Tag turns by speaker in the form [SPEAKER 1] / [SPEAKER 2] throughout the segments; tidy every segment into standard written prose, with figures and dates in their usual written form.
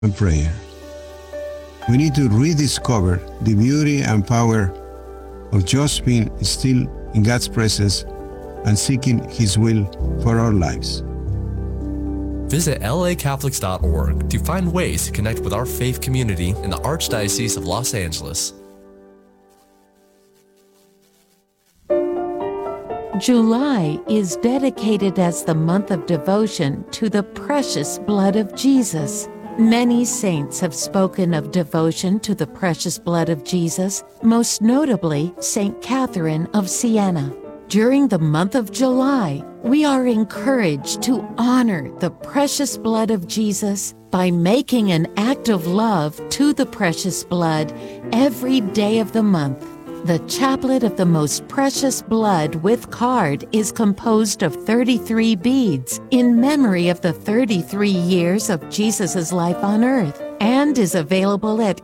[SPEAKER 1] and prayer. We need to rediscover the beauty and power of just being still in God's presence and seeking His will for our lives.
[SPEAKER 2] Visit lacatholics.org to find ways to connect with our faith community in the Archdiocese of Los Angeles.
[SPEAKER 3] July is dedicated as the month of devotion to the precious blood of Jesus. Many saints have spoken of devotion to the precious blood of Jesus, most notably St. Catherine of Siena. During the month of July, we are encouraged to honor the precious blood of Jesus by making an act of love to the precious blood every day of the month. The Chaplet of the Most Precious Blood with card is composed of 33 beads in memory of the 33 years of Jesus' life on earth and is available at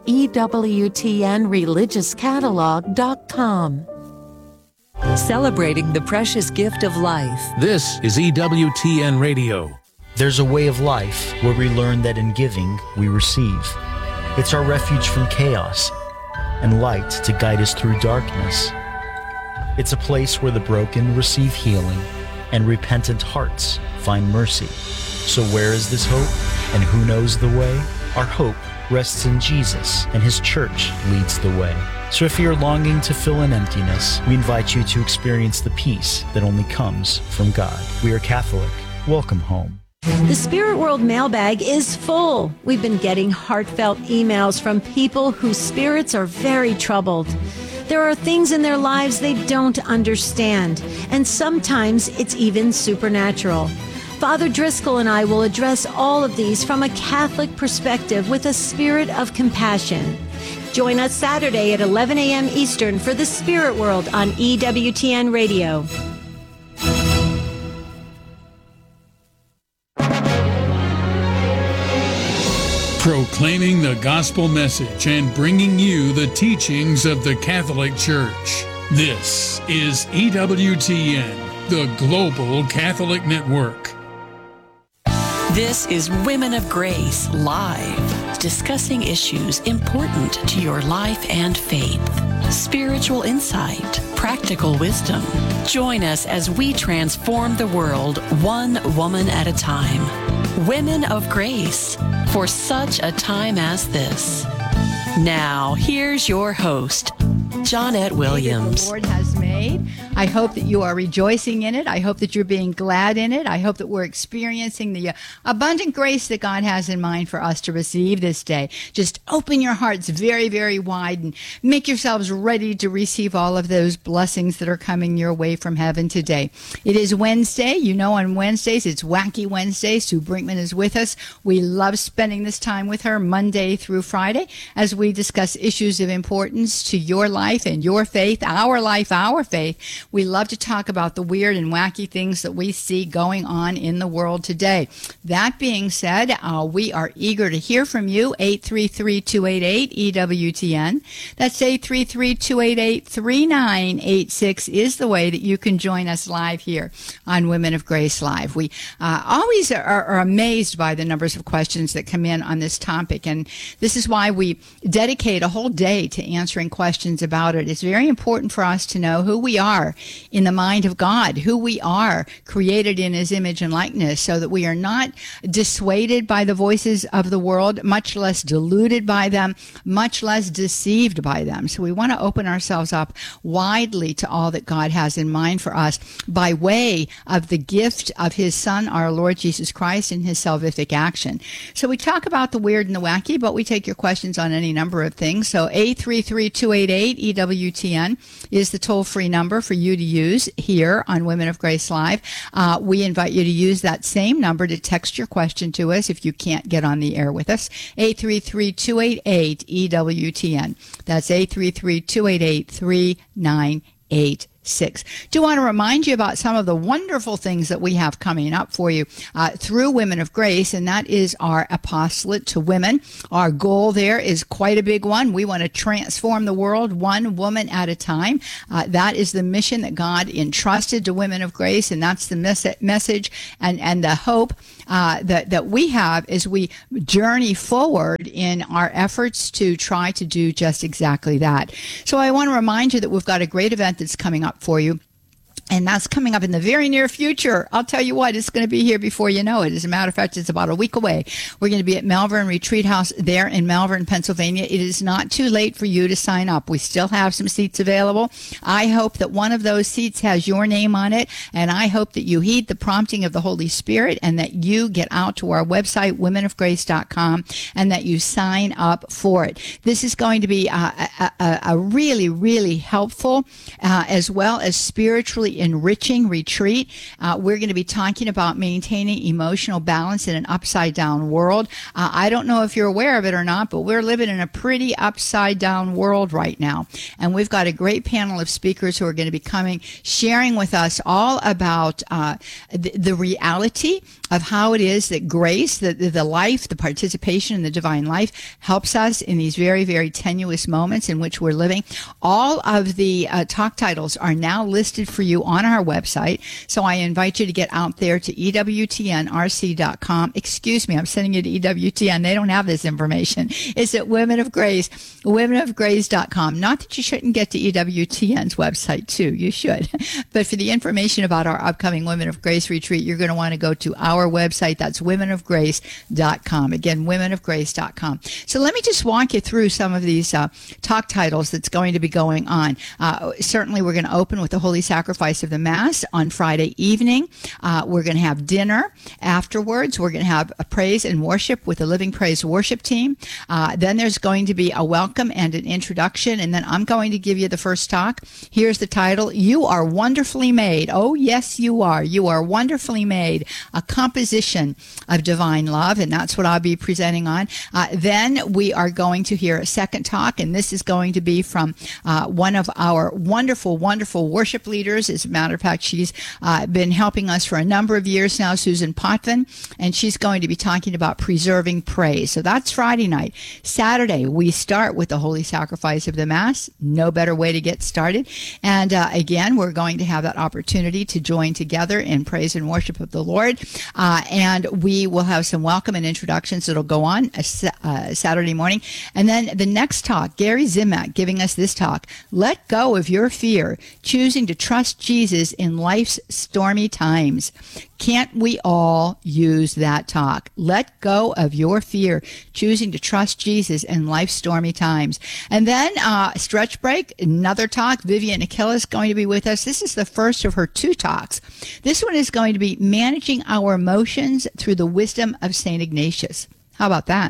[SPEAKER 3] EWTNReligiousCatalog.com.
[SPEAKER 4] Celebrating the precious gift of life.
[SPEAKER 5] This is EWTN Radio.
[SPEAKER 6] There's a way of life where we learn that in giving, we receive. It's our refuge from chaos and light to guide us through darkness. It's a place where the broken receive healing and repentant hearts find mercy. So where is this hope and who knows the way? Our hope rests in Jesus, and His church leads the way. So if you're longing to fill an emptiness, we invite you to experience the peace that only comes from God. We are Catholic. Welcome home.
[SPEAKER 7] The Spirit World mailbag is full. We've been getting heartfelt emails from people whose spirits are very troubled. There are things in their lives they don't understand, and sometimes it's even supernatural. Father Driscoll and I will address all of these from a Catholic perspective with a spirit of compassion. Join us Saturday at 11 a.m. Eastern for the Spirit World on EWTN Radio.
[SPEAKER 8] Proclaiming the gospel message and bringing you the teachings of the Catholic Church. This is EWTN, the Global Catholic Network.
[SPEAKER 4] This is Women of Grace Live, discussing issues important to your life and faith. Spiritual insight, practical wisdom. Join us as we transform the world one woman at a time. Women of Grace, for such a time as this. Now, here's your host, Johnette Williams.
[SPEAKER 9] The Lord has made. I hope that you are rejoicing in it. I hope that you're being glad in it. I hope that we're experiencing the abundant grace that God has in mind for us to receive this day. Just open your hearts very, very wide and make yourselves ready to receive all of those blessings that are coming your way from heaven today. It is Wednesday. You know, on Wednesdays, it's Wacky Wednesday. Sue Brinkman is with us. We love spending this time with her Monday through Friday as we discuss issues of importance to your life and your faith, our life, our faith. We love to talk about the weird and wacky things that we see going on in the world today. That being said, we are eager to hear from you. 833-288-EWTN. That's 833-288-3986 is the way that you can join us live here on Women of Grace Live. We always are amazed by the numbers of questions that come in on this topic, and this is why we dedicate a whole day to answering questions about it. It's very important for us to know who we are in the mind of God, who we are created in His image and likeness, so that we are not dissuaded by the voices of the world, much less deluded by them, much less deceived by them. So we want to open ourselves up widely to all that God has in mind for us by way of the gift of His Son, our Lord Jesus Christ, and His salvific action. So we talk about the weird and the wacky, but we take your questions on any number of things. So 833-288-EWTN is the toll-free number for you to use here on Women of Grace Live. We invite you to use that same number to text your question to us if you can't get on the air with us. 833-288-EWTN. That's 833-288-3986. Do want to remind you about some of the wonderful things that we have coming up for you through Women of Grace, and that is our apostolate to women. Our goal there is quite a big one. We want to transform the world one woman at a time. That is the mission that God entrusted to Women of Grace, and that's the message and the hope that we have as we journey forward in our efforts to try to do just exactly that. So I want to remind you that we've got a great event that's coming up for you. And that's coming up in the very near future. I'll tell you what, it's going to be here before you know it. As a matter of fact, it's about a week away. We're going to be at Malvern Retreat House there in Malvern, Pennsylvania. It is not too late for you to sign up. We still have some seats available. I hope that one of those seats has your name on it, and I hope that you heed the prompting of the Holy Spirit and that you get out to our website, womenofgrace.com, and that you sign up for it. This is going to be a really, really helpful as well as spiritually enriching retreat. We're going to be talking about maintaining emotional balance in an upside down world. I don't know if you're aware of it or not, but we're living in a pretty upside down world right now. And we've got a great panel of speakers who are going to be coming, sharing with us all about the reality of how it is that grace, the life, the participation in the divine life helps us in these very, very tenuous moments in which we're living. All of the talk titles are now listed for you on our website. So I invite you to get out there to EWTNRC.com. Excuse me, I'm sending you to EWTN. They don't have this information. It's at Women of Grace, womenofgrace.com. Not that you shouldn't get to EWTN's website too. You should. But for the information about our upcoming Women of Grace retreat, you're going to want to go to our website. That's womenofgrace.com. Again, womenofgrace.com. So let me just walk you through some of these talk titles that's going to be going on. Certainly, we're going to open with the Holy Sacrifice of the Mass on Friday evening. We're going to have dinner afterwards. We're going to have a praise and worship with the Living Praise worship team. Then there's going to be a welcome and an introduction, and then I'm going to give you the first talk. Here's the title: You Are Wonderfully Made. Oh, yes, you are. You are wonderfully made. A composition of divine love, and that's what I'll be presenting on. Then we are going to hear a second talk, and this is going to be from one of our wonderful, wonderful worship leaders. As a matter of fact, she's been helping us for a number of years now, Susan Potvin, and she's going to be talking about preserving praise. So that's Friday night. Saturday, we start with the Holy Sacrifice of the Mass. No better way to get started. And again, we're going to have that opportunity to join together in praise and worship of the Lord. And we will have some welcome and introductions that'll go on Saturday morning. And then the next talk, Gary Zimak giving us this talk: Let go of your fear, choosing to trust Jesus in life's stormy times. Can't we all use that talk? Let go of your fear, choosing to trust Jesus in life's stormy times. And then stretch break, another talk. Vivian Akilla is going to be with us. This is the first of her two talks. This one is going to be managing our emotions through the wisdom of St. Ignatius. How about that?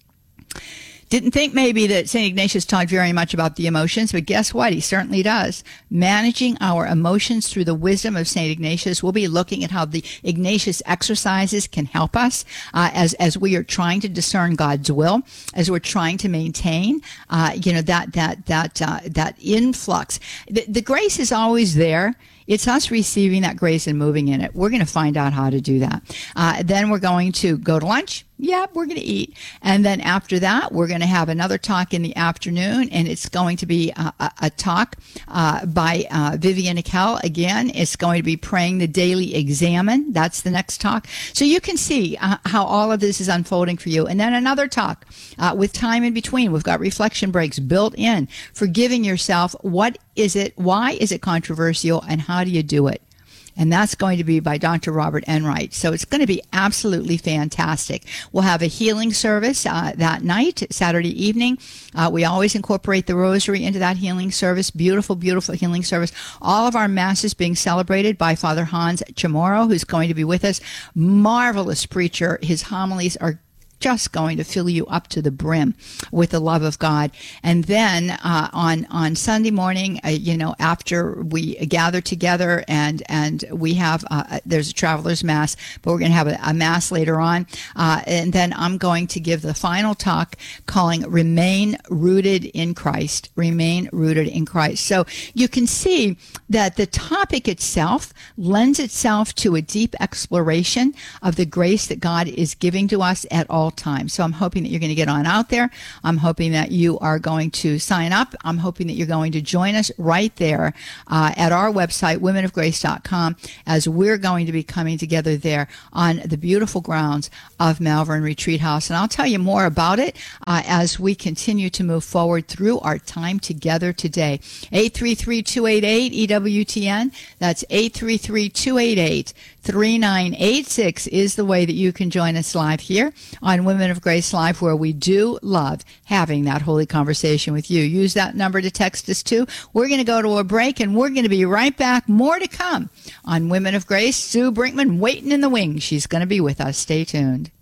[SPEAKER 9] Didn't think maybe that St. Ignatius talked very much about the emotions, but guess what? He certainly does. Managing our emotions through the wisdom of St. Ignatius. We'll be looking at how the Ignatius exercises can help us as we are trying to discern God's will, as we're trying to maintain, that influx. The grace is always there. It's us receiving that grace and moving in it. We're going to find out how to do that. Then we're going to go to lunch. Yeah, we're going to eat. And then after that, we're going to have another talk in the afternoon, and it's going to be a talk by Vivian Akell. Again, it's going to be praying the daily examen. That's the next talk. So you can see how all of this is unfolding for you. And then another talk with time in between. We've got reflection breaks built in. Forgiving yourself. What is it? Why is it controversial? And how do you do it? And that's going to be by Dr. Robert Enright. So it's going to be absolutely fantastic. We'll have a healing service that night, Saturday evening. We always incorporate the rosary into that healing service. Beautiful, beautiful healing service. All of our masses being celebrated by Father Hans Chamorro, who's going to be with us. Marvelous preacher. His homilies are just going to fill you up to the brim with the love of God. And then on Sunday morning, after we gather together and we have there's a traveler's mass, but we're going to have a mass later on, and then I'm going to give the final talk calling "Remain Rooted in Christ." Remain rooted in Christ. So you can see that the topic itself lends itself to a deep exploration of the grace that God is giving to us at all times. So I'm hoping that you're going to get on out there. I'm hoping that you are going to sign up. I'm hoping that you're going to join us right there at our website, womenofgrace.com, as we're going to be coming together there on the beautiful grounds of Malvern Retreat House. And I'll tell you more about it as we continue to move forward through our time together today. 833-288-EWTN. That's 833-288-3986 is the way that you can join us live here on Women of Grace Live, where we do love having that holy conversation with you. Use that number to text us too. We're going to go to a break, and we're going to be right back. More to come on Women of Grace. Sue Brinkman waiting in the wings. She's going to be with us. Stay tuned.